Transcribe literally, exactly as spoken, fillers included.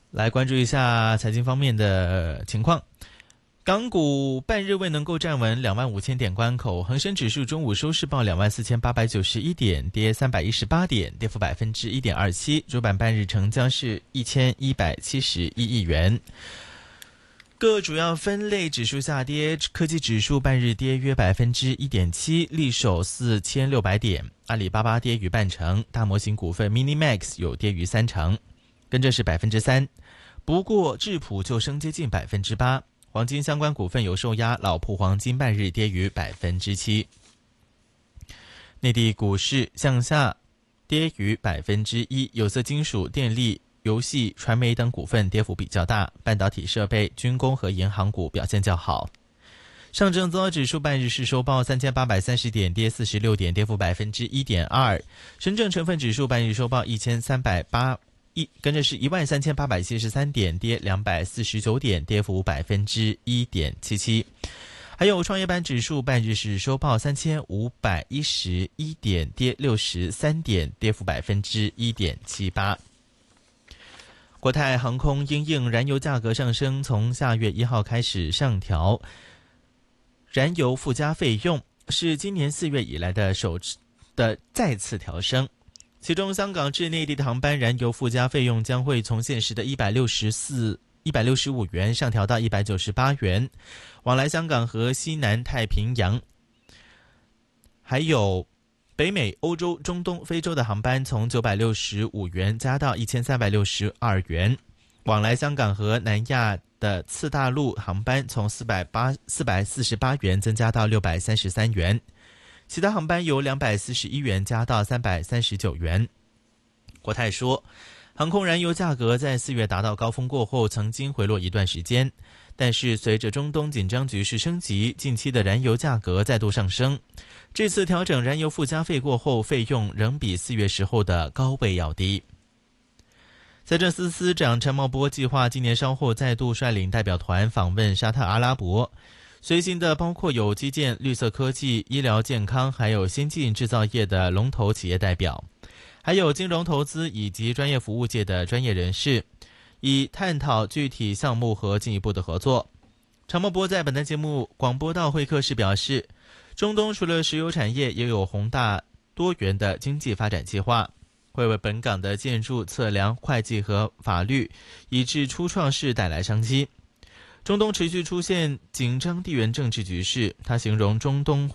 来关注一下财经方面的情况。港股半日未能够站稳两万五千点关口，恒生指数中午收市报两万四千八百九十一点，跌三百一十八点，跌幅百分之一点二七。主板半日成交是一千一百七十一亿元。各主要分类指数下跌，科技指数半日跌约百分之一点七，力守四千六百点。阿里巴巴跌逾半成，大模型股份 Minimax 有跌逾三成，跟着是百分之三。不过智普就升接近百分之八。黄金相关股份有受压，老普黄金半日跌逾百分之七。内地股市向下跌逾百分之一，有色金属、电力、游戏、传媒等股份跌幅比较大，半导体设备、军工和银行股表现较好。上证综合指数半日是收报三千八百三十点，跌四十六点，跌幅百分之一点二。深证成分指数半日收报一千三百八。一跟着是一万三千八百七十三点，跌两百四十九点，跌幅百分之一点七七。还有创业板指数半日是收报三千五百一十一点，跌六十三点，跌幅百分之一点七八。国泰航空因应燃油价格上升，从下月一号开始上调燃油附加费用，是今年四月以来的首次的再次调升。其中香港至内地的航班燃油附加费用将会从现时的一百六十四、一百六十五元上调到一百九十八元，往来香港和西南太平洋还有北美、欧洲、中东、非洲的航班从九百六十五元加到一千三百六十二元，往来香港和南亚的次大陆航班从四百四十八元增加到六百三十三元，其他航班由两百四十一元加到三百三十九元。国泰说，航空燃油价格在四月达到高峰过后曾经回落一段时间，但是随着中东紧张局势升级，近期的燃油价格再度上升。这次调整燃油附加费过后，费用仍比四月时候的高位要低。财政司司长陈茂波计划今年稍后再度率领代表团访问沙特阿拉伯，随行的包括有基建、绿色科技、医疗健康，还有先进制造业的龙头企业代表，还有金融投资以及专业服务界的专业人士，以探讨具体项目和进一步的合作。陈茂波在本台节目广播道会客时表示，中东除了石油产业，也有宏大多元的经济发展计划，会为本港的建筑、测量、会计和法律以至初创事带来商机。中东持续出现紧张地缘政治局势，他形容中东